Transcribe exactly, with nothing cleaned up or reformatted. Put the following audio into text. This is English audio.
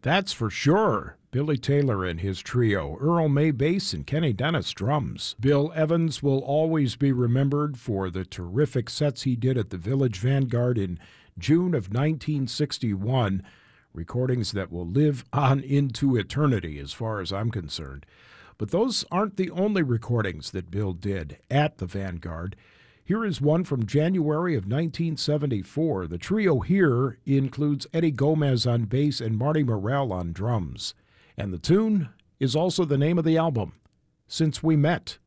That's for sure. Billy Taylor and his trio, Earl May bass and Kenny Dennis drums. Bill Evans will always be remembered for the terrific sets he did at the Village Vanguard in June of nineteen sixty-one, recordings that will live on into eternity as far as I'm concerned. But those aren't the only recordings that Bill did at the Vanguard. Here is one from January of nineteen seventy-four. The trio here includes Eddie Gomez on bass and Marty Morell on drums. And the tune is also the name of the album, Since We Met.